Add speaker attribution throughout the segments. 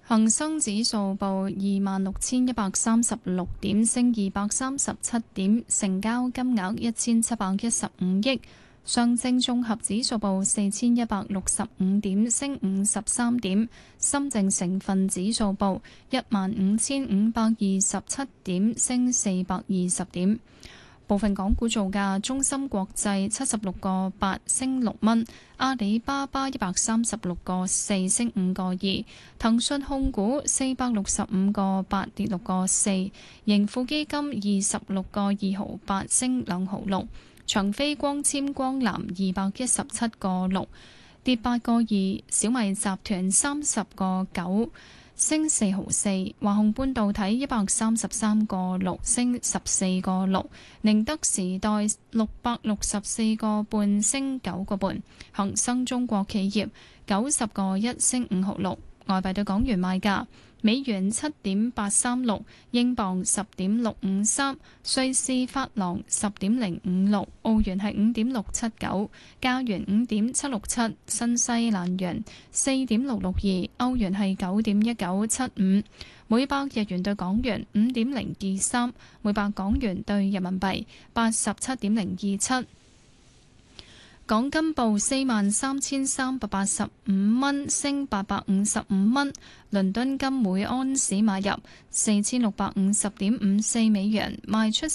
Speaker 1: 恒生指數報26,136點，升237點，成交金額1715億。上證綜合指數報4165點，升53點。深證成分指數報15,527點，升420點。部分港股造價：中芯國際76.8升6蚊，阿里巴巴136.4升5個2，騰訊控股465.8跌6個4，盈富基金26.2毫8升2毫6，長飛光纖光纜217.6跌8個2，小米集團30.9升4毫4，華虹半導體133.6升14個6，寧德時代664.5升9個半，恒生中國企業90.1升5毫6。外幣對港元賣價：美元7.836，英鎊10.653，瑞士法郎10.056，澳元係5.679，加元5.767，新西蘭元4.662，歐元係9.1975，每百日元對港元5.023，每百港元對人民幣87.027。港金報43,385蚊，升855蚊。倫敦金每安士買入4650.54美元，賣出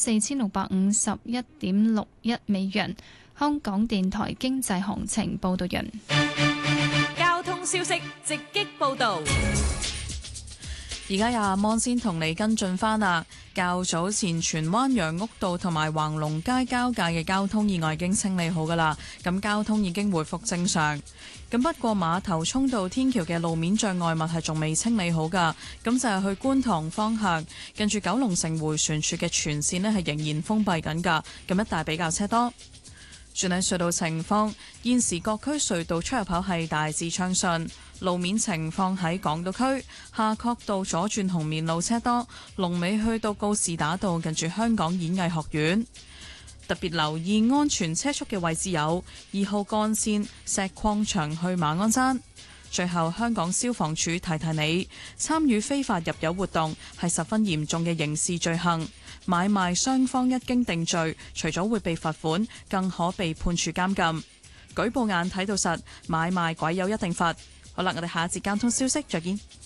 Speaker 1: 4651.61美元。香港電台經濟行情報道完。
Speaker 2: 交通消息直擊報道。
Speaker 3: 而家有阿芒先同你跟進返啦。較早前荃灣楊屋道同埋橫龍街交界嘅交通意外已經清理好㗎啦，咁交通已經回復正常。咁不過碼頭涌道天橋嘅路面障礙物係仲未清理好㗎，咁就係去觀塘方向，近住九龍城迴旋處嘅全線呢係仍然封閉緊㗎，咁一帶比較車多。轉睇隧道情況，現時各區隧道出入口係大致暢順。路面情況喺港島區夏慤道左轉紅棉路車多，龍尾去到告士打道近住香港演藝學院。特別留意安全車速嘅位置有2號幹線石礦場去馬鞍山。最後，香港消防處提提你，參與非法入油活動係十分嚴重嘅刑事罪行。買賣雙方一經定罪，除咗會被罰款，更可被判處監禁。舉報眼睇到實，買賣鬼有一定罰。好啦，我哋下一節交通消息再見。